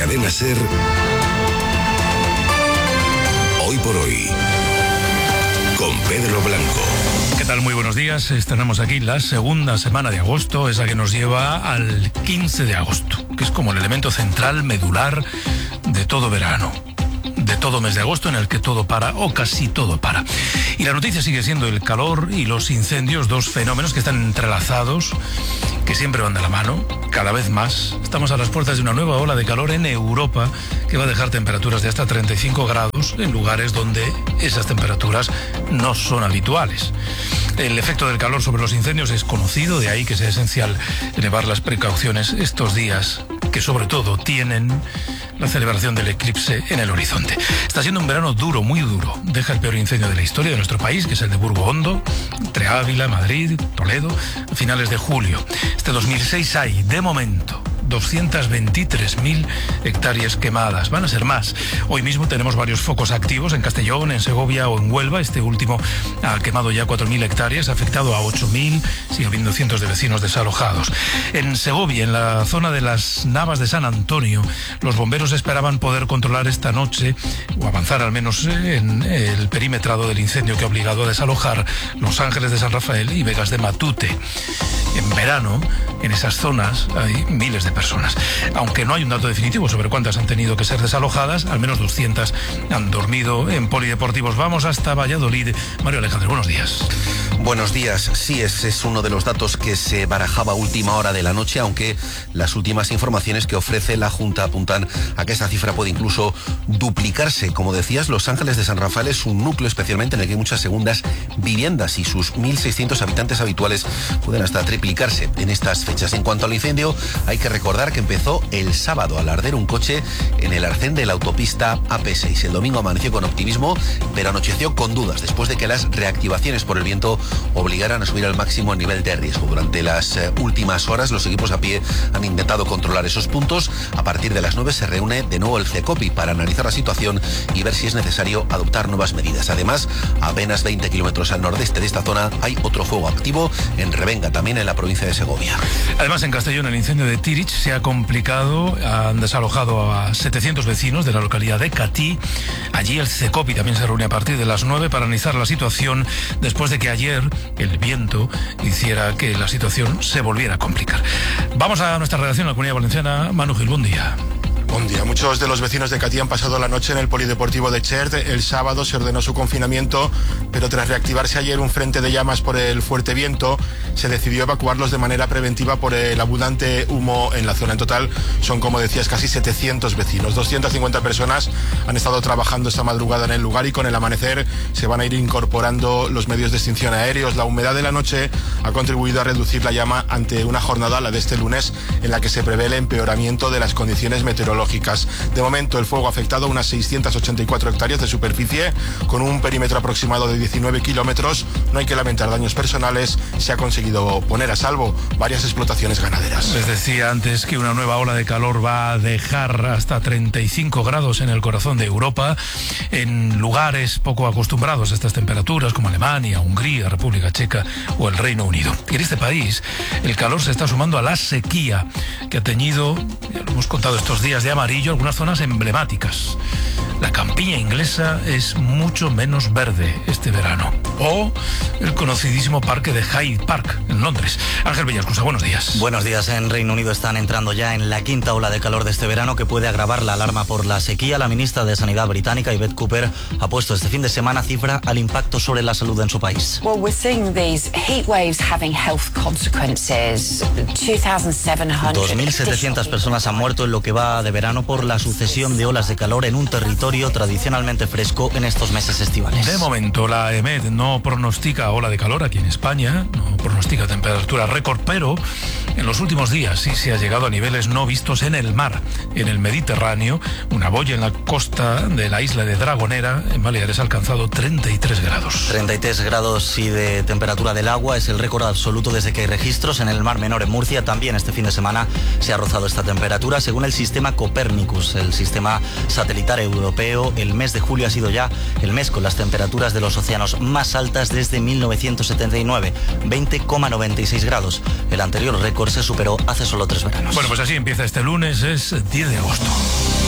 Cadena SER, Hoy por Hoy, con Pedro Blanco. ¿Qué tal? Muy buenos días. Estrenamos aquí la segunda semana de agosto, esa que nos lleva al 15 de agosto, que es como el elemento central, medular de todo verano, de todo mes de agosto, en el que todo para, o casi todo para. Y la noticia sigue siendo el calor y los incendios, dos fenómenos que están entrelazados, que siempre van de la mano, cada vez más. Estamos a las puertas de una nueva ola de calor en Europa, que va a dejar temperaturas de hasta 35 grados en lugares donde esas temperaturas no son habituales. El efecto del calor sobre los incendios es conocido, de ahí que sea esencial elevar las precauciones estos días, que sobre todo tienen la celebración del eclipse en el horizonte. Está siendo un verano duro, muy duro. Deja el peor incendio de la historia de nuestro país, que es el de Burgo Hondo, entre Ávila, Madrid, Toledo, a finales de julio. Este 2006 hay, de momento, 223.000 hectáreas quemadas. Van a ser más. Hoy mismo tenemos varios focos activos en Castellón, en Segovia o en Huelva. Este último ha quemado ya 4.000 hectáreas, ha afectado a 8.000, sigue habiendo cientos de vecinos desalojados. En Segovia, en la zona de las Navas de San Antonio, los bomberos esperaban poder controlar esta noche, o avanzar al menos en el perímetro del incendio que ha obligado a desalojar Los Ángeles de San Rafael y Vegas de Matute. En verano, en esas zonas hay miles de personas. Aunque no hay un dato definitivo sobre cuántas han tenido que ser desalojadas, al menos 200 han dormido en polideportivos. Vamos hasta Valladolid. Mario Alejandro, buenos días. Buenos días. Sí, ese es uno de los datos que se barajaba a última hora de la noche, aunque las últimas informaciones que ofrece la Junta apuntan a que esta cifra puede incluso duplicarse. Como decías, Los Ángeles de San Rafael es un núcleo especialmente en el que hay muchas segundas viviendas y sus 1.600 habitantes habituales pueden hasta triplicarse en estas fechas. En cuanto al incendio, hay que recordar que empezó el sábado al arder un coche en el arcén de la autopista AP6. El domingo amaneció con optimismo, pero anocheció con dudas después de que las reactivaciones por el viento obligaran a subir al máximo el nivel de riesgo. Durante las últimas horas, los equipos a pie han intentado controlar esos puntos. A partir de las 9 se reúne de nuevo el CECOPI para analizar la situación y ver si es necesario adoptar nuevas medidas. Además, a apenas 20 kilómetros al nordeste de esta zona hay otro fuego activo en Revenga, también en la provincia de Segovia. Además, en Castellón, el incendio de Tirich se ha complicado. Han desalojado a 700 vecinos de la localidad de Catí. Allí el CECOPI también se reúne a partir de las 9 para analizar la situación, después de que ayer el viento hiciera que la situación se volviera a complicar. Vamos a nuestra redacción, la Comunidad Valenciana. Manu Gil, buen día. Buen día. Muchos de los vecinos de Catí han pasado la noche en el polideportivo de Chert. El sábado se ordenó su confinamiento, pero tras reactivarse ayer un frente de llamas por el fuerte viento, se decidió evacuarlos de manera preventiva por el abundante humo en la zona. En total son, como decías, casi 700 vecinos. 250 personas han estado trabajando esta madrugada en el lugar y con el amanecer se van a ir incorporando los medios de extinción aéreos. La humedad de la noche ha contribuido a reducir la llama ante una jornada, la de este lunes, en la que se prevé el empeoramiento de las condiciones meteorológicas. De momento, el fuego ha afectado unas 684 hectáreas de superficie, con un perímetro aproximado de 19 kilómetros. No hay que lamentar daños personales. Se ha conseguido poner a salvo varias explotaciones ganaderas. Les decía antes que una nueva ola de calor va a dejar hasta 35 grados en el corazón de Europa, en lugares poco acostumbrados a estas temperaturas, como Alemania, Hungría, República Checa o el Reino Unido. Y en este país, el calor se está sumando a la sequía que ha teñido, ya lo hemos contado estos días, de amarillo algunas zonas emblemáticas. La campiña inglesa es mucho menos verde este verano. O el conocidísimo parque de Hyde Park, en Londres. Ángel Villascusa, buenos días. Buenos días. En Reino Unido están entrando ya en la quinta ola de calor de este verano, que puede agravar la alarma por la sequía. La ministra de Sanidad británica, Yvette Cooper, ha puesto este fin de semana cifra al impacto sobre la salud en su país. Well, we're seeing these heat waves having health consequences. 2.700 personas han muerto en lo que va de verano por la sucesión de olas de calor en un territorio tradicionalmente fresco en estos meses estivales. De momento, la EMED no pronostica ola de calor aquí en España, no pronostica temperatura récord, pero en los últimos días sí se ha llegado a niveles no vistos en el mar. En el Mediterráneo, una boya en la costa de la isla de Dragonera, en Baleares, ha alcanzado 33 grados. 33 grados y de temperatura del agua es el récord absoluto desde que hay registros. En el Mar Menor, en Murcia, también este fin de semana se ha rozado esta temperatura. Según el sistema Copernicus, el sistema satelital europeo, el mes de julio ha sido ya el mes con las temperaturas de los océanos más altas desde 1979, 20,96 grados. El anterior récord se superó hace solo 3 veranos. Bueno, pues así empieza este lunes, es 10 de agosto.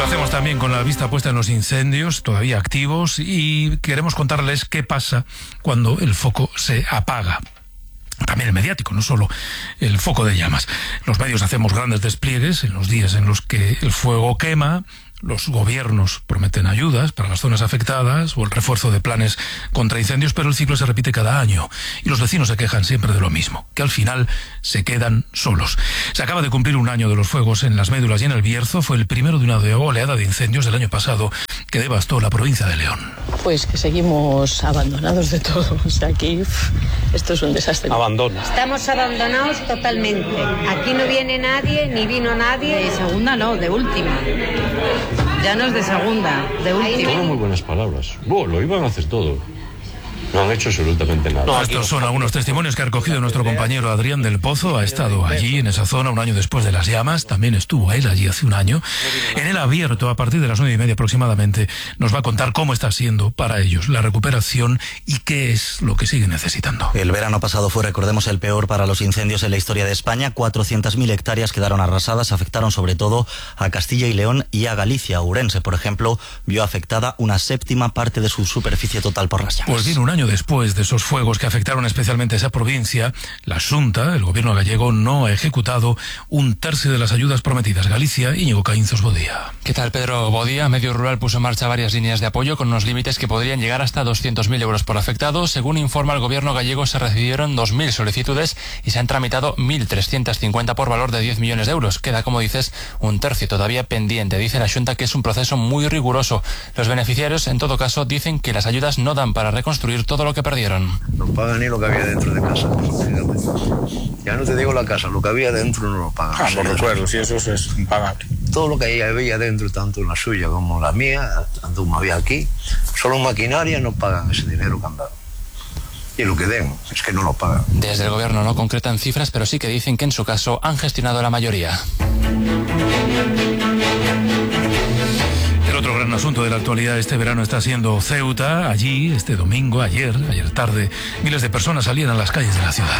hacemos también con la vista puesta en los incendios todavía activos y queremos contarles qué pasa cuando el foco se apaga. También el mediático, no solo el foco de llamas. Los medios hacemos grandes despliegues en los días en los que el fuego quema. Los gobiernos prometen ayudas para las zonas afectadas o el refuerzo de planes contra incendios, pero el ciclo se repite cada año y los vecinos se quejan siempre de lo mismo, que al final se quedan solos. Se acaba de cumplir un año de los fuegos en Las Médulas y en El Bierzo. Fue el primero de una oleada de incendios del año pasado que devastó la provincia de León. Pues que seguimos abandonados de todo. O sea, aquí esto es un desastre. Abandono. Estamos abandonados totalmente. Aquí no viene nadie, ni vino nadie. De segunda no, de última. Ya no es de segunda, de última. Son muy buenas palabras. Lo iban a hacer todo. No han hecho absolutamente nada. Estos son algunos testimonios que ha recogido nuestro compañero Adrián del Pozo. Ha estado allí, en esa zona, un año después de las llamas. También estuvo él allí hace un año. En El Abierto, a partir de las 9:30 aproximadamente, nos va a contar cómo está siendo para ellos la recuperación y qué es lo que siguen necesitando. El verano pasado fue, recordemos, el peor para los incendios en la historia de España. 400.000 hectáreas quedaron arrasadas. Afectaron sobre todo a Castilla y León y a Galicia. Ourense, por ejemplo, vio afectada una séptima parte de su superficie total por las llamas. Pues bien, un año después de esos fuegos que afectaron especialmente a esa provincia, la Xunta, el gobierno gallego, no ha ejecutado un tercio de las ayudas prometidas. Galicia, Íñigo Caínzos, bo día. ¿Qué tal, Pedro? Bo día. Medio Rural puso en marcha varias líneas de apoyo con unos límites que podrían llegar hasta 200.000 euros por afectado. Según informa el gobierno gallego, se recibieron 2.000 solicitudes y se han tramitado 1.350 por valor de 10 millones de euros. Queda, como dices, un tercio todavía pendiente. Dice la Xunta que es un proceso muy riguroso. Los beneficiarios, en todo caso, dicen que las ayudas no dan para reconstruir todo lo que perdieron. No pagan ni lo que había dentro de casa. Ya no te digo la casa, lo que había dentro no lo pagan. Los recuerdos, y eso es impagable. Todo lo que había dentro, tanto en la suya como en la mía, tanto como había aquí, solo en maquinaria no pagan ese dinero que han dado. Y lo que den, es que no lo pagan. Desde el gobierno no concretan cifras, pero sí que dicen que en su caso han gestionado la mayoría. Otro gran asunto de la actualidad este verano está siendo Ceuta. Allí, este domingo, ayer tarde, miles de personas salían a las calles de la ciudad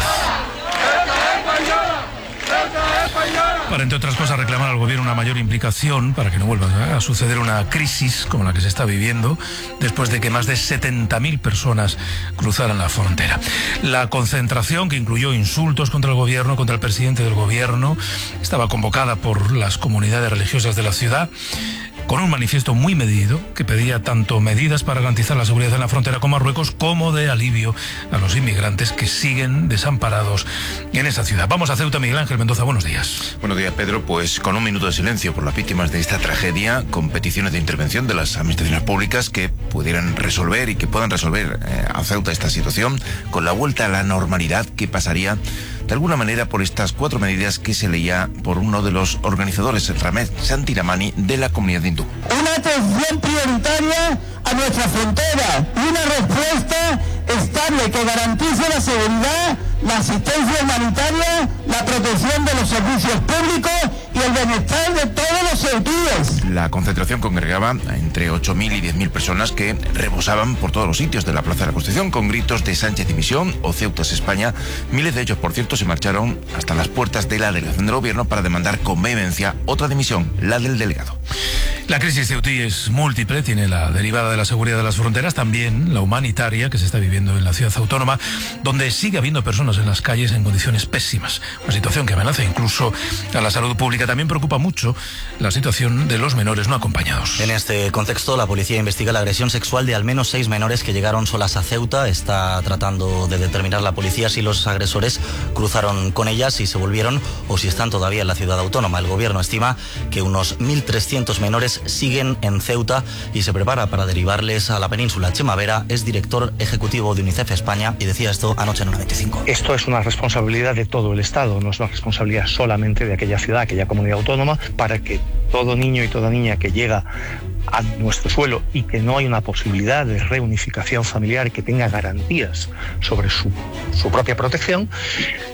para, entre otras cosas, reclamar al gobierno una mayor implicación para que no vuelva a suceder una crisis como la que se está viviendo después de que más de 70.000 personas cruzaran la frontera. La concentración, que incluyó insultos contra el gobierno, contra el presidente del gobierno, estaba convocada por las comunidades religiosas de la ciudad, con un manifiesto muy medido que pedía tanto medidas para garantizar la seguridad en la frontera con Marruecos como de alivio a los inmigrantes que siguen desamparados en esa ciudad. Vamos a Ceuta. Miguel Ángel Mendoza, buenos días. Buenos días, Pedro. Pues con un minuto de silencio por las víctimas de esta tragedia, con peticiones de intervención de las administraciones públicas que pudieran resolver y que puedan resolver a Ceuta esta situación, con la vuelta a la normalidad que pasaría de alguna manera por estas 4 medidas que se leía por uno de los organizadores, Ramed Santiramani, de la comunidad hindú. Una atención prioritaria a nuestra frontera y una respuesta estable que garantice la seguridad, la asistencia humanitaria, la protección de los servicios públicos y el bienestar de todos los ceutíes. La concentración congregaba entre 8.000 y 10.000 personas que rebosaban por todos los sitios de la Plaza de la Constitución con gritos de Sánchez dimisión o Ceuta es España. Miles de ellos, por cierto, se marcharon hasta las puertas de la delegación del gobierno para demandar con vehemencia otra dimisión, la del delegado. La crisis ceutí es múltiple, tiene la derivada de la seguridad de las fronteras, también la humanitaria que se está viviendo en la ciudad autónoma, donde sigue habiendo personas en las calles en condiciones pésimas, una situación que amenaza incluso a la salud pública. También preocupa mucho la situación de los menores no acompañados. En este contexto, la policía investiga la agresión sexual de al menos 6 menores que llegaron solas a Ceuta. Está tratando de determinar la policía si los agresores cruzaron con ellas, si se volvieron o si están todavía en la ciudad autónoma. El gobierno estima que unos 1.300 menores siguen en Ceuta y se prepara para derivarles a la península. Chema Vera es director ejecutivo de UNICEF España y decía esto anoche en 95. Esto es una responsabilidad de todo el Estado, no es una responsabilidad solamente de aquella ciudad, aquella comunidad autónoma, para que todo niño y toda niña que llega a nuestro suelo y que no hay una posibilidad de reunificación familiar, que tenga garantías sobre su propia protección,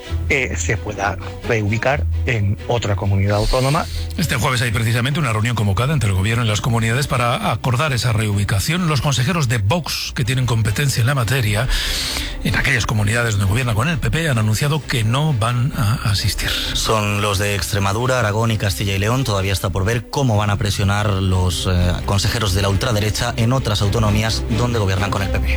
se pueda reubicar en otra comunidad autónoma. Este jueves hay precisamente una reunión convocada entre el gobierno y las comunidades para acordar esa reubicación. Los consejeros de Vox, que tienen competencia en la materia, en aquellas comunidades donde gobierna con el PP, han anunciado que no van a asistir. Son los de Extremadura, Aragón y Castilla y León. Todavía está por ver cómo van a presionar los consejeros de la ultraderecha en otras autonomías donde gobiernan con el PP.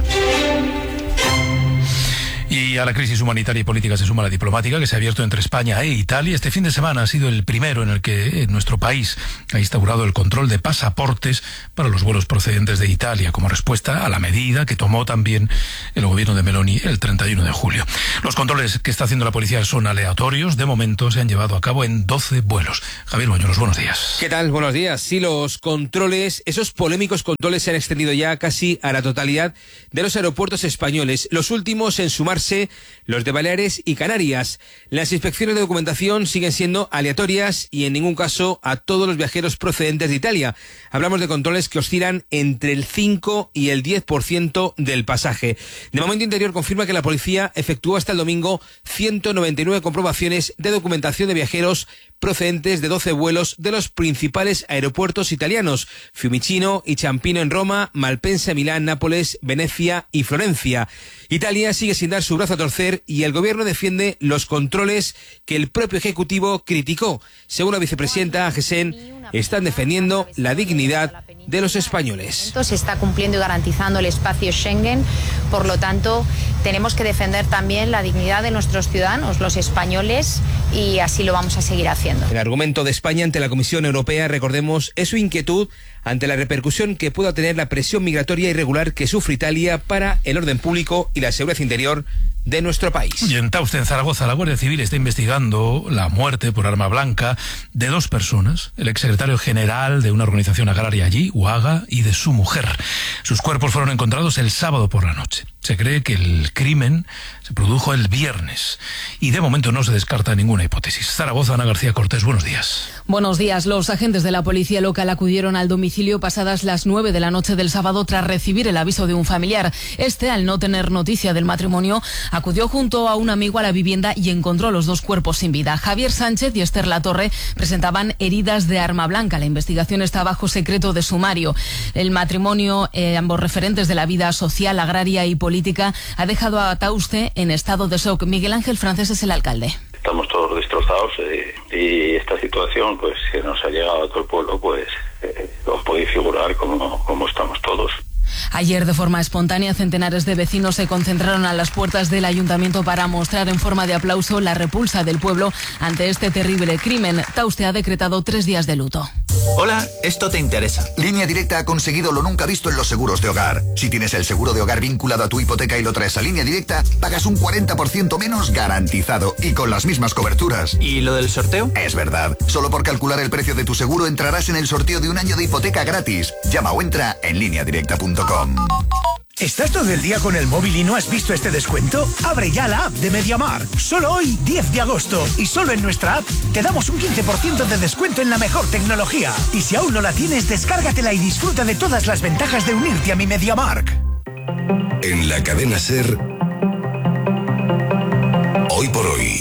Y a la crisis humanitaria y política se suma la diplomática que se ha abierto entre España e Italia. Este fin de semana ha sido el primero en el que nuestro país ha instaurado el control de pasaportes para los vuelos procedentes de Italia, como respuesta a la medida que tomó también el gobierno de Meloni el 31 de julio. Los controles que está haciendo la policía son aleatorios. De momento se han llevado a cabo en 12 vuelos. Javier Bañuelos, buenos días. ¿Qué tal? Buenos días. Sí, los controles, esos polémicos controles se han extendido ya casi a la totalidad de los aeropuertos españoles. Los últimos en sumarse los de Baleares y Canarias. Las inspecciones de documentación siguen siendo aleatorias y en ningún caso a todos los viajeros procedentes de Italia. Hablamos de controles que oscilan entre el 5 y el 10% del pasaje. De momento Interior confirma que la policía efectuó hasta el domingo 199 comprobaciones de documentación de viajeros procedentes de 12 vuelos de los principales aeropuertos italianos: Fiumicino y Ciampino en Roma, Malpensa, Milán, Nápoles, Venecia y Florencia. Italia sigue sin dar su brazo a torcer y el gobierno defiende los controles que el propio Ejecutivo criticó. Según la vicepresidenta Agesen, están defendiendo la dignidad de los españoles. Se está cumpliendo y garantizando el espacio Schengen, por lo tanto tenemos que defender también la dignidad de nuestros ciudadanos, los españoles, y así lo vamos a seguir haciendo. El argumento de España ante la Comisión Europea, recordemos, es su inquietud ante la repercusión que pueda tener la presión migratoria irregular que sufre Italia para el orden público y la seguridad interior de nuestro país. Y en Tauste, en Zaragoza, la Guardia Civil está investigando la muerte por arma blanca de 2 personas, el exsecretario general de una organización agraria allí, UAGA, y de su mujer. Sus cuerpos fueron encontrados el sábado por la noche. Se cree que el crimen se produjo el viernes y de momento no se descarta ninguna hipótesis. Zaragoza, Ana García Cortés, buenos días. Buenos días. Los agentes de la policía local acudieron al domicilio pasadas las 9 de la noche del sábado tras recibir el aviso de un familiar. Este, al no tener noticia del matrimonio, acudió junto a un amigo a la vivienda y encontró los 2 cuerpos sin vida. Javier Sánchez y Esther Latorre presentaban heridas de arma blanca. La investigación está bajo secreto de sumario. El matrimonio, ambos referentes de la vida social, agraria y política, ha dejado a Tauste en estado de shock. Miguel Ángel Francés es el alcalde. Estamos todos destrozados y esta situación pues que nos ha llegado a todo el pueblo, pues os podéis figurar cómo estamos todos. Ayer, de forma espontánea, centenares de vecinos se concentraron a las puertas del ayuntamiento para mostrar en forma de aplauso la repulsa del pueblo ante este terrible crimen. Tauste ha decretado 3 días de luto. Hola, esto te interesa. Línea Directa ha conseguido lo nunca visto en los seguros de hogar. Si tienes el seguro de hogar vinculado a tu hipoteca y lo traes a Línea Directa, pagas un 40% menos garantizado y con las mismas coberturas. ¿Y lo del sorteo? Es verdad. Solo por calcular el precio de tu seguro entrarás en el sorteo de un año de hipoteca gratis. Llama o entra en lineadirecta.com. ¿Estás todo el día con el móvil y no has visto este descuento? Abre ya la app de MediaMarkt. Solo hoy, 10 de agosto. Y solo en nuestra app te damos un 15% de descuento en la mejor tecnología. Y si aún no la tienes, descárgatela y disfruta de todas las ventajas de unirte a mi MediaMarkt. En la cadena SER, Hoy por Hoy,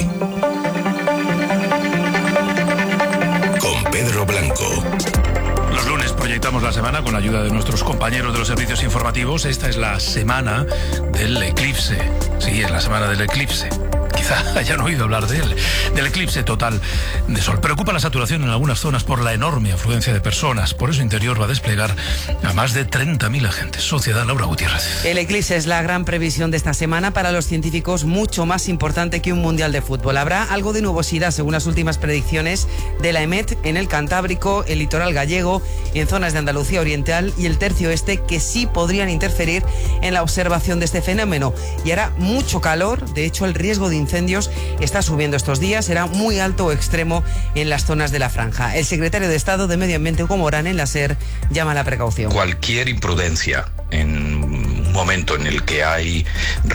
con Pedro Blanco. Los lunes proyectamos la semana con la ayuda de nuestros compañeros de los servicios informativos. Esta es la semana del eclipse. Sí, es la semana del eclipse. Quizá hayan oído hablar de él, del eclipse total de sol. Preocupa la saturación en algunas zonas por la enorme afluencia de personas. Por eso Interior va a desplegar a más de 30.000 agentes. Sociedad, Laura Gutiérrez. El eclipse es la gran previsión de esta semana para los científicos, mucho más importante que un mundial de fútbol. Habrá algo de nubosidad según las últimas predicciones de la EMET en el Cantábrico, el litoral gallego, en zonas de Andalucía Oriental y el tercio oeste, que sí podrían interferir en la observación de este fenómeno. Y hará mucho calor. De hecho, el riesgo de incendios está subiendo estos días, será muy alto o extremo en las zonas de la franja. El secretario de Estado de Medio Ambiente, Hugo Morán, en la SER, llama a la precaución. Cualquier imprudencia en momento en el que hay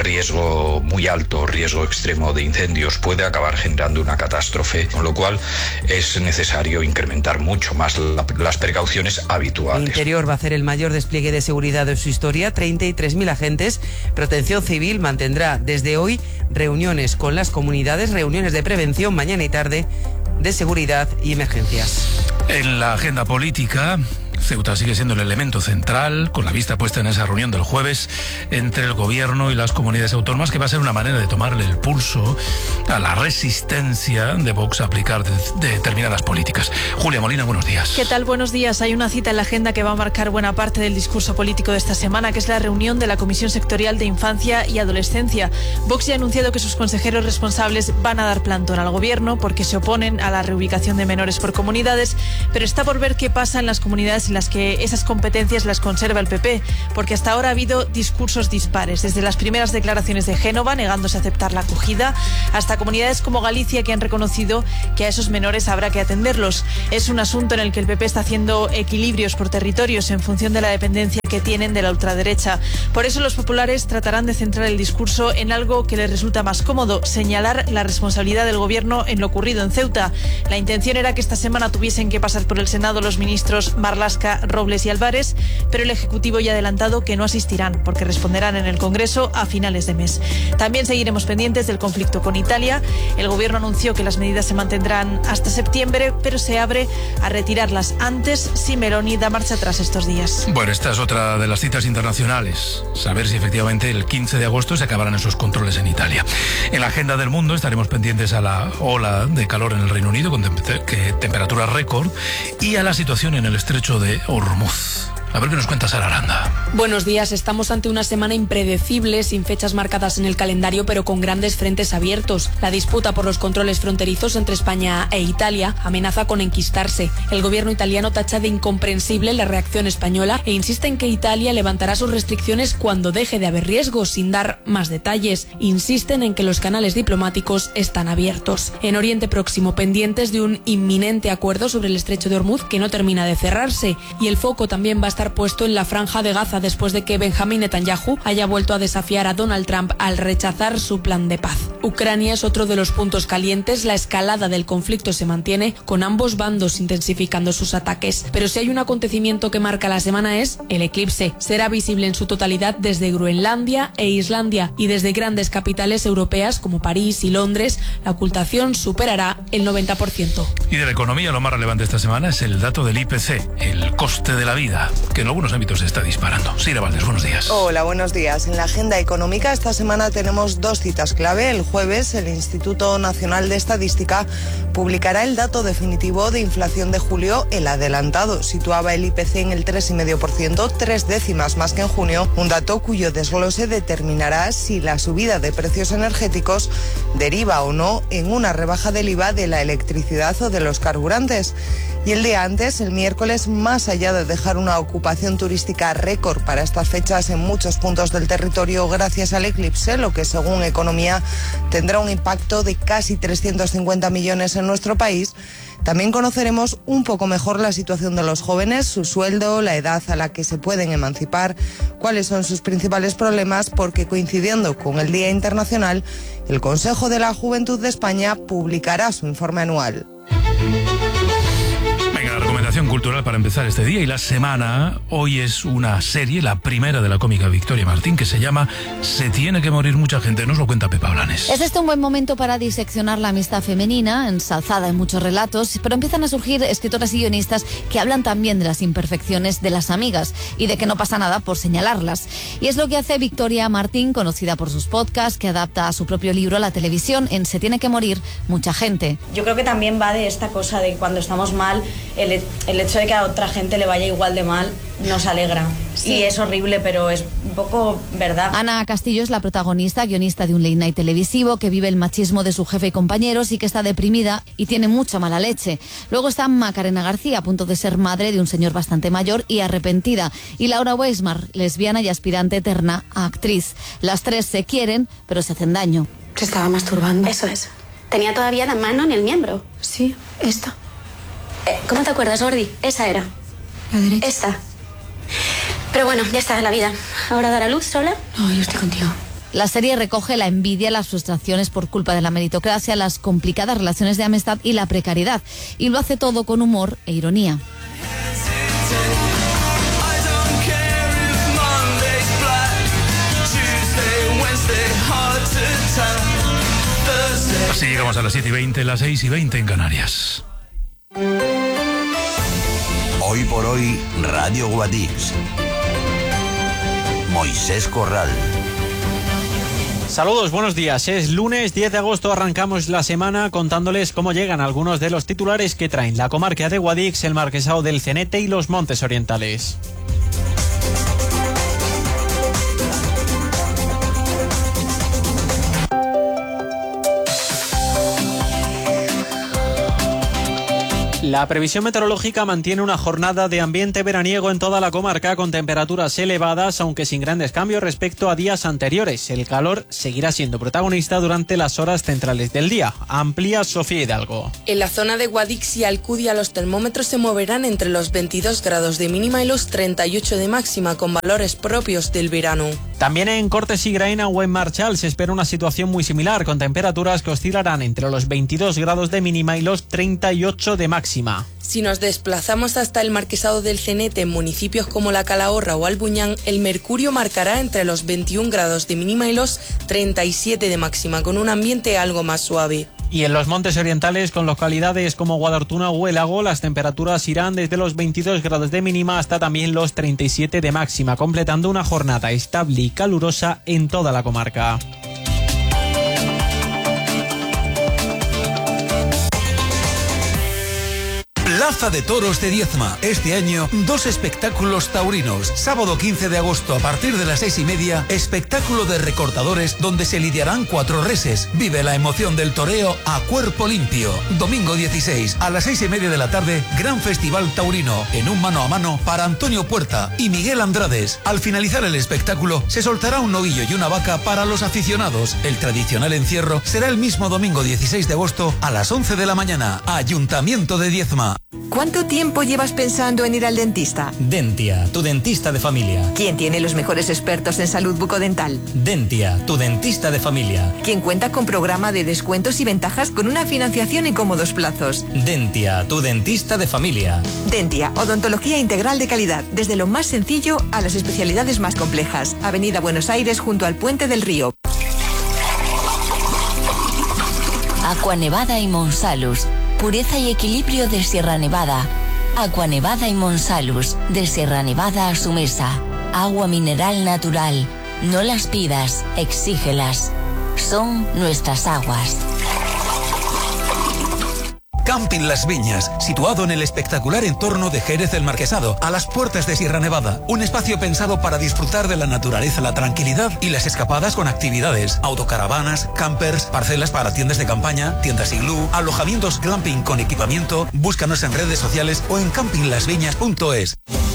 riesgo muy alto, riesgo extremo de incendios, puede acabar generando una catástrofe, con lo cual es necesario incrementar mucho más las precauciones habituales. Interior va a hacer el mayor despliegue de seguridad de su historia, 33.000 agentes. Protección Civil mantendrá desde hoy reuniones con las comunidades, reuniones de prevención mañana y tarde, de seguridad y emergencias. En la agenda política, Ceuta sigue siendo el elemento central, con la vista puesta en esa reunión del jueves entre el gobierno y las comunidades autónomas, que va a ser una manera de tomarle el pulso a la resistencia de Vox a aplicar determinadas políticas. Julia Molina, buenos días. ¿Qué tal? Buenos días. Hay una cita en la agenda que va a marcar buena parte del discurso político de esta semana, que es la reunión de la Comisión Sectorial de Infancia y Adolescencia. Vox ya ha anunciado que sus consejeros responsables van a dar plantón al gobierno porque se oponen a la reubicación de menores por comunidades, pero está por ver qué pasa en las comunidades en las que esas competencias las conserva el PP, porque hasta ahora ha habido discursos dispares, desde las primeras declaraciones de Génova negándose a aceptar la acogida, hasta comunidades como Galicia que han reconocido que a esos menores habrá que atenderlos. Es un asunto en el que el PP está haciendo equilibrios por territorios en función de la dependencia que tienen de la ultraderecha. Por eso los populares tratarán de centrar el discurso en algo que les resulta más cómodo, señalar la responsabilidad del gobierno en lo ocurrido en Ceuta. La intención era que esta semana tuviesen que pasar por el Senado los ministros Marlaska, Robles y Álvarez, pero el Ejecutivo ya ha adelantado que no asistirán porque responderán en el Congreso a finales de mes. También seguiremos pendientes del conflicto con Italia. El Gobierno anunció que las medidas se mantendrán hasta septiembre, pero se abre a retirarlas antes si Meloni da marcha atrás estos días. Bueno, esta es otra de las citas internacionales. Saber si efectivamente el 15 de agosto se acabarán esos controles en Italia. En la agenda del mundo estaremos pendientes a la ola de calor en el Reino Unido con temperaturas récord y a la situación en el estrecho de Hormuz. A ver qué nos cuenta Sara Aranda. Buenos días. Estamos ante una semana impredecible, sin fechas marcadas en el calendario, pero con grandes frentes abiertos. La disputa por los controles fronterizos entre España e Italia amenaza con enquistarse. El gobierno italiano tacha de incomprensible la reacción española e insiste en que Italia levantará sus restricciones cuando deje de haber riesgos, sin dar más detalles. Insisten en que los canales diplomáticos están abiertos. En Oriente Próximo, pendientes de un inminente acuerdo sobre el estrecho de Hormuz que no termina de cerrarse. Y el foco también va a estar puesto en la franja de Gaza después de que Benjamín Netanyahu haya vuelto a desafiar a Donald Trump al rechazar su plan de paz. Ucrania es otro de los puntos calientes. La escalada del conflicto se mantiene, con ambos bandos intensificando sus ataques. Pero si hay un acontecimiento que marca la semana es el eclipse. Será visible en su totalidad desde Groenlandia e Islandia, y desde grandes capitales europeas como París y Londres la ocultación superará el 90%. Y de la economía lo más relevante esta semana es el dato del IPC, el coste de la vida, que en algunos ámbitos se está disparando. Sira Valdés, buenos días. Hola, buenos días. En la agenda económica esta semana tenemos dos citas clave. El jueves, el Instituto Nacional de Estadística publicará el dato definitivo de inflación de julio. El adelantado situaba el IPC en el 3,5%, 3 décimas más que en junio, un dato cuyo desglose determinará si la subida de precios energéticos deriva o no en una rebaja del IVA de la electricidad o de los carburantes. Y el día antes, el miércoles, más allá de dejar una ocupación turística récord para estas fechas en muchos puntos del territorio gracias al eclipse, lo que según Economía tendrá un impacto de casi 350 millones en nuestro país, también conoceremos un poco mejor la situación de los jóvenes, su sueldo, la edad a la que se pueden emancipar, cuáles son sus principales problemas, porque coincidiendo con el Día Internacional, el Consejo de la Juventud de España publicará su informe anual. Cultural para empezar este día y la semana. Hoy es una serie, la primera de la cómica Victoria Martín, que se llama Se tiene que morir mucha gente. Nos lo cuenta Pepa Blanes. Es un buen momento para diseccionar la amistad femenina, ensalzada en muchos relatos, pero empiezan a surgir escritoras y guionistas que hablan también de las imperfecciones de las amigas y de que no pasa nada por señalarlas. Y es lo que hace Victoria Martín, conocida por sus podcasts, que adapta a su propio libro a la televisión en Se tiene que morir mucha gente. Yo creo que también va de esta cosa de cuando estamos mal, el hecho de que a otra gente le vaya igual de mal nos alegra. Sí. Y es horrible, pero es un poco verdad. Ana Castillo es la protagonista, guionista de un late night televisivo que vive el machismo de su jefe y compañeros y que está deprimida y tiene mucha mala leche. Luego está Macarena García, a punto de ser madre de un señor bastante mayor y arrepentida. Y Laura Weismar, lesbiana y aspirante eterna a actriz. Las tres se quieren, pero se hacen daño. Se estaba masturbando. Eso es. Tenía todavía la mano en el miembro. Sí, esta. ¿Cómo te acuerdas, Gordi? Esa era. La derecha. Esta. Pero bueno, ya está, la vida. Ahora dar a luz sola. No, yo estoy contigo. La serie recoge la envidia, las frustraciones por culpa de la meritocracia, las complicadas relaciones de amistad y la precariedad. Y lo hace todo con humor e ironía. Así llegamos a las 7:20, las 6:20 en Canarias. Hoy por hoy, Radio Guadix. Moisés Corral. Saludos, buenos días. Es lunes 10 de agosto, arrancamos la semana contándoles cómo llegan algunos de los titulares que traen la comarca de Guadix, el Marquesado del Cenete y los Montes Orientales. La previsión meteorológica mantiene una jornada de ambiente veraniego en toda la comarca con temperaturas elevadas, aunque sin grandes cambios respecto a días anteriores. El calor seguirá siendo protagonista durante las horas centrales del día. Amplía Sofía Hidalgo. En la zona de Guadix y Alcudia los termómetros se moverán entre los 22 grados de mínima y los 38 de máxima, con valores propios del verano. También en Cortes y Graena o en Marchal se espera una situación muy similar, con temperaturas que oscilarán entre los 22 grados de mínima y los 38 de máxima. Si nos desplazamos hasta el Marquesado del Cenete, en municipios como La Calahorra o Albuñán, el mercurio marcará entre los 21 grados de mínima y los 37 de máxima, con un ambiente algo más suave. Y en los Montes Orientales, con localidades como Guadartuna o El Lago, las temperaturas irán desde los 22 grados de mínima hasta también los 37 de máxima, completando una jornada estable y calurosa en toda la comarca. Plaza de Toros de Diezma. Este año, 2 espectáculos taurinos. Sábado 15 de agosto, a partir de las 6:30, espectáculo de recortadores donde se lidiarán 4 reses. Vive la emoción del toreo a cuerpo limpio. Domingo 16, a las 6:30 de la tarde, gran festival taurino, en un mano a mano para Antonio Puerta y Miguel Andrades. Al finalizar el espectáculo, se soltará un novillo y una vaca para los aficionados. El tradicional encierro será el mismo domingo 16 de agosto a las 11 de la mañana. Ayuntamiento de Diezma. ¿Cuánto tiempo llevas pensando en ir al dentista? Dentia, tu dentista de familia. ¿Quién tiene los mejores expertos en salud bucodental? Dentia, tu dentista de familia. ¿Quién cuenta con programa de descuentos y ventajas con una financiación en cómodos plazos? Dentia, tu dentista de familia. Dentia, odontología integral de calidad, desde lo más sencillo a las especialidades más complejas. Avenida Buenos Aires, junto al Puente del Río. Aqua Nevada y Monsalus. Pureza y equilibrio de Sierra Nevada. Aqua Nevada y Monsalus, de Sierra Nevada a su mesa. Agua mineral natural. No las pidas, exígelas. Son nuestras aguas. Camping Las Viñas, situado en el espectacular entorno de Jerez del Marquesado, a las puertas de Sierra Nevada. Un espacio pensado para disfrutar de la naturaleza, la tranquilidad y las escapadas con actividades, autocaravanas, campers, parcelas para tiendas de campaña, tiendas iglú, alojamientos glamping con equipamiento. Búscanos en redes sociales o en campinglasviñas.es.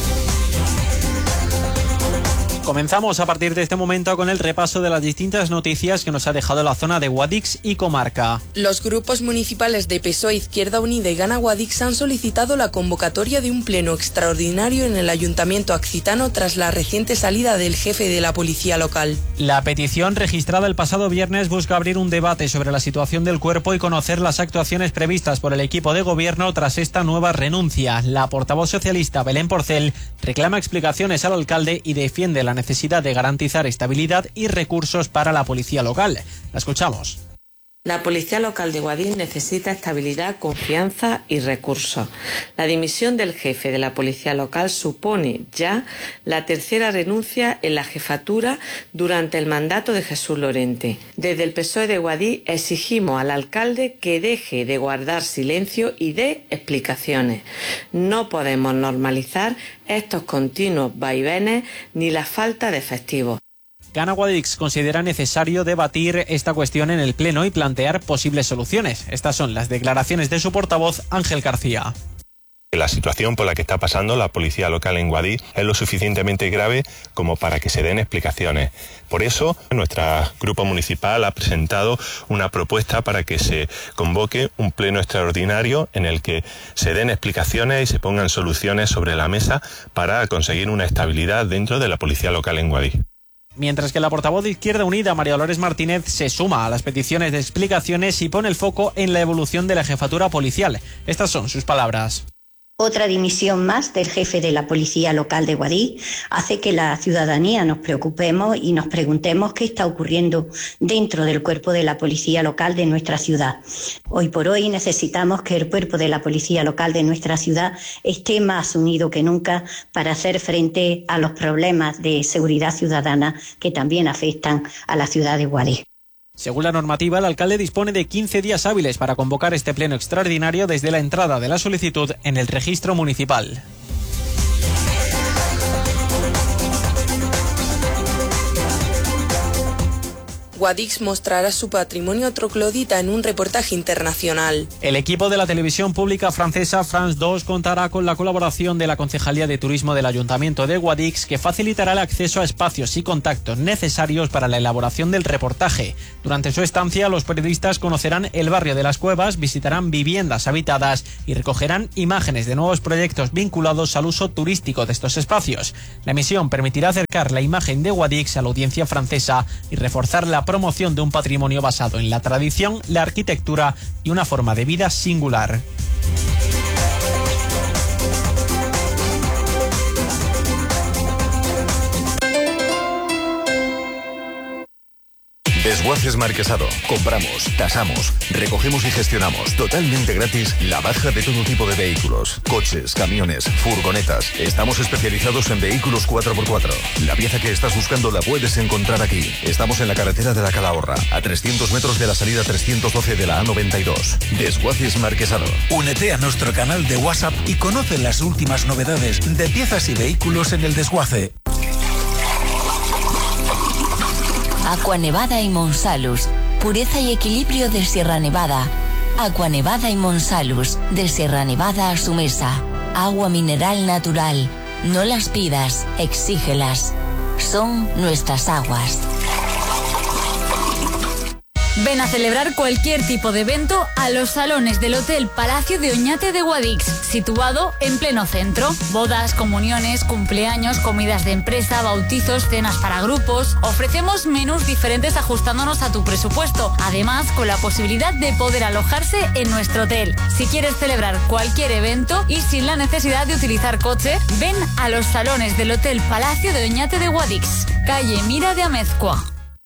Comenzamos a partir de este momento con el repaso de las distintas noticias que nos ha dejado la zona de Guadix y comarca. Los grupos municipales de PSOE, Izquierda Unida y Gana Guadix han solicitado la convocatoria de un pleno extraordinario en el Ayuntamiento Accitano tras la reciente salida del jefe de la policía local. La petición registrada el pasado viernes busca abrir un debate sobre la situación del cuerpo y conocer las actuaciones previstas por el equipo de gobierno tras esta nueva renuncia. La portavoz socialista Belén Porcel reclama explicaciones al alcalde y defiende la necesidad de garantizar estabilidad y recursos para la policía local. La escuchamos. La Policía Local de Guadix necesita estabilidad, confianza y recursos. La dimisión del jefe de la Policía Local supone ya la tercera renuncia en la jefatura durante el mandato de Jesús Lorente. Desde el PSOE de Guadix exigimos al alcalde que deje de guardar silencio y dé explicaciones. No podemos normalizar estos continuos vaivenes ni la falta de efectivos. Gana Guadix considera necesario debatir esta cuestión en el Pleno y plantear posibles soluciones. Estas son las declaraciones de su portavoz, Ángel García. La situación por la que está pasando la policía local en Guadix es lo suficientemente grave como para que se den explicaciones. Por eso, nuestro grupo municipal ha presentado una propuesta para que se convoque un pleno extraordinario en el que se den explicaciones y se pongan soluciones sobre la mesa para conseguir una estabilidad dentro de la policía local en Guadix. Mientras que la portavoz de Izquierda Unida, María Dolores Martínez, se suma a las peticiones de explicaciones y pone el foco en la evolución de la jefatura policial. Estas son sus palabras. Otra dimisión más del jefe de la policía local de Guadix hace que la ciudadanía nos preocupemos y nos preguntemos qué está ocurriendo dentro del cuerpo de la policía local de nuestra ciudad. Hoy por hoy necesitamos que el cuerpo de la policía local de nuestra ciudad esté más unido que nunca para hacer frente a los problemas de seguridad ciudadana que también afectan a la ciudad de Guadix. Según la normativa, el alcalde dispone de 15 días hábiles para convocar este pleno extraordinario desde la entrada de la solicitud en el registro municipal. Guadix mostrará su patrimonio troglodita en un reportaje internacional. El equipo de la televisión pública francesa France 2 contará con la colaboración de la Concejalía de Turismo del Ayuntamiento de Guadix, que facilitará el acceso a espacios y contactos necesarios para la elaboración del reportaje. Durante su estancia, los periodistas conocerán el barrio de las Cuevas, visitarán viviendas habitadas y recogerán imágenes de nuevos proyectos vinculados al uso turístico de estos espacios. La emisión permitirá acercar la imagen de Guadix a la audiencia francesa y reforzar la promoción de un patrimonio basado en la tradición, la arquitectura y una forma de vida singular. Desguaces Marquesado. Compramos, tasamos, recogemos y gestionamos totalmente gratis la baja de todo tipo de vehículos, coches, camiones, furgonetas. Estamos especializados en vehículos 4x4. La pieza que estás buscando la puedes encontrar aquí. Estamos en la carretera de la Calahorra, a 300 metros de la salida 312 de la A92. Desguaces Marquesado. Únete a nuestro canal de WhatsApp y conoce las últimas novedades de piezas y vehículos en el desguace. Aqua Nevada y Monsalus, pureza y equilibrio de Sierra Nevada. Aqua Nevada y Monsalus, de Sierra Nevada a su mesa. Agua mineral natural. No las pidas, exígelas. Son nuestras aguas. Ven a celebrar cualquier tipo de evento a los salones del Hotel Palacio de Oñate de Guadix, situado en pleno centro. Bodas, comuniones, cumpleaños, comidas de empresa, bautizos, cenas para grupos. Ofrecemos menús diferentes ajustándonos a tu presupuesto, además con la posibilidad de poder alojarse en nuestro hotel. Si quieres celebrar cualquier evento y sin la necesidad de utilizar coche, ven a los salones del Hotel Palacio de Oñate de Guadix, calle Mira de Amezcua.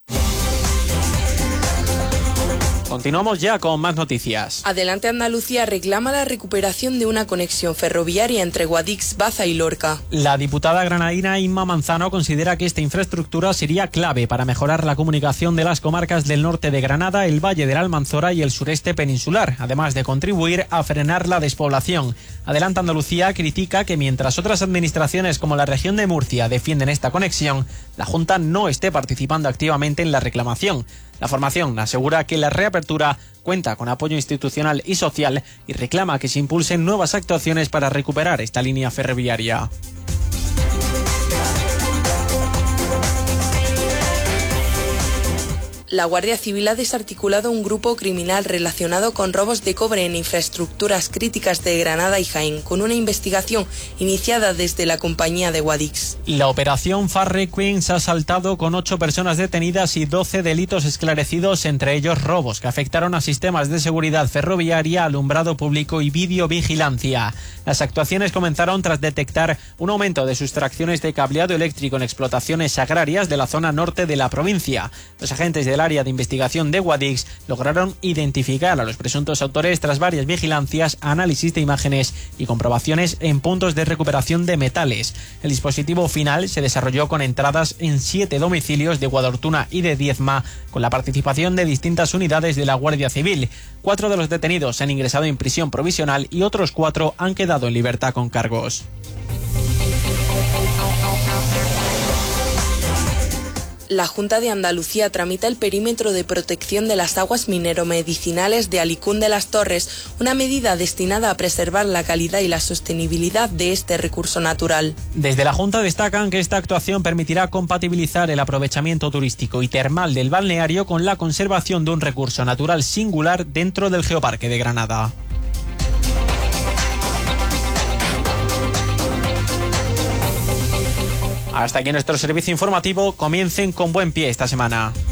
Continuamos ya con más noticias. Adelante Andalucía reclama la recuperación de una conexión ferroviaria entre Guadix, Baza y Lorca. La diputada granadina Inma Manzano considera que esta infraestructura sería clave para mejorar la comunicación de las comarcas del norte de Granada, el Valle de la Almanzora y el sureste peninsular, además de contribuir a frenar la despoblación. Adelante Andalucía critica que mientras otras administraciones como la región de Murcia defienden esta conexión, la Junta no esté participando activamente en la reclamación. La formación asegura que la reapertura cuenta con apoyo institucional y social y reclama que se impulsen nuevas actuaciones para recuperar esta línea ferroviaria. La Guardia Civil ha desarticulado un grupo criminal relacionado con robos de cobre en infraestructuras críticas de Granada y Jaén, con una investigación iniciada desde la compañía de Guadix. La operación Far Requiem se ha saltado con 8 personas detenidas y 12 delitos esclarecidos, entre ellos robos que afectaron a sistemas de seguridad ferroviaria, alumbrado público y videovigilancia. Las actuaciones comenzaron tras detectar un aumento de sustracciones de cableado eléctrico en explotaciones agrarias de la zona norte de la provincia. Los agentes del área de investigación de Guadix lograron identificar a los presuntos autores tras varias vigilancias, análisis de imágenes y comprobaciones en puntos de recuperación de metales. El dispositivo final se desarrolló con entradas en 7 domicilios de Guadortuna y de Diezma, con la participación de distintas unidades de la Guardia Civil. 4 de los detenidos han ingresado en prisión provisional y otros 4 han quedado en libertad con cargos. la Junta de Andalucía tramita el perímetro de protección de las aguas mineromedicinales de Alicún de las Torres, una medida destinada a preservar la calidad y la sostenibilidad de este recurso natural. Desde la Junta destacan que esta actuación permitirá compatibilizar el aprovechamiento turístico y termal del balneario con la conservación de un recurso natural singular dentro del Geoparque de Granada. Hasta aquí nuestro servicio informativo. Comiencen con buen pie esta semana.